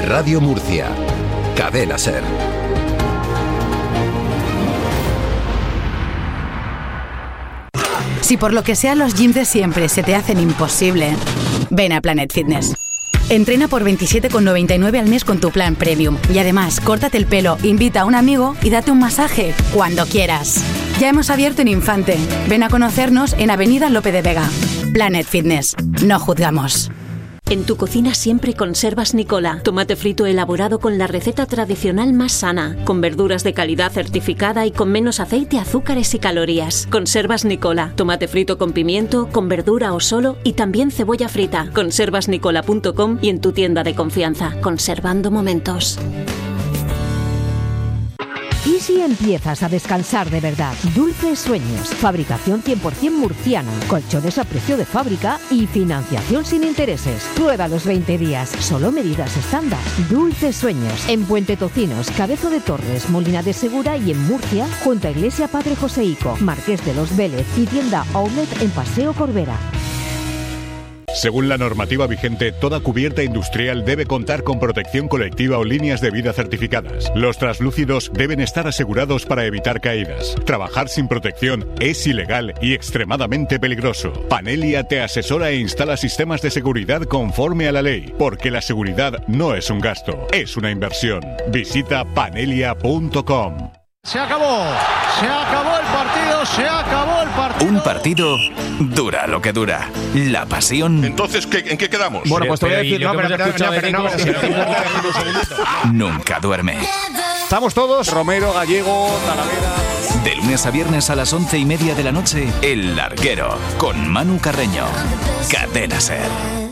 Radio Murcia. Cadena SER. Si por lo que sea los gyms de siempre se te hacen imposible, ven a Planet Fitness. Entrena por 27,99 al mes con tu plan Premium. Y además, córtate el pelo, invita a un amigo y date un masaje cuando quieras. Ya hemos abierto en Infante. Ven a conocernos en Avenida Lope de Vega. Planet Fitness. No juzgamos. En tu cocina siempre conservas Nicola, tomate frito elaborado con la receta tradicional más sana, con verduras de calidad certificada y con menos aceite, azúcares y calorías. Conservas Nicola, tomate frito con pimiento, con verdura o solo y también cebolla frita. Conservasnicola.com y en tu tienda de confianza. Conservando momentos. ¿Y si empiezas a descansar de verdad? Dulces Sueños, fabricación 100% murciana, colchones a precio de fábrica y financiación sin intereses. Prueba los 20 días, solo medidas estándar. Dulces Sueños, en Puente Tocinos, Cabezo de Torres, Molina de Segura y en Murcia, junto a Iglesia Padre Joseico, Marqués de los Vélez y tienda Outlet en Paseo Corbera. Según la normativa vigente, toda cubierta industrial debe contar con protección colectiva o líneas de vida certificadas. Los translúcidos deben estar asegurados para evitar caídas. Trabajar sin protección es ilegal y extremadamente peligroso. Panelia te asesora e instala sistemas de seguridad conforme a la ley, porque la seguridad no es un gasto, es una inversión. Visita panelia.com. Se acabó el partido, se acabó el partido. Un partido dura lo que dura. La pasión. Entonces, ¿en qué quedamos? Bueno, pues te voy a decir, Nunca duerme. Estamos todos, Romero, Gallego, Talavera. De lunes a viernes a las 11:30 de la noche, El Larguero, con Manu Carreño. Cadena SER.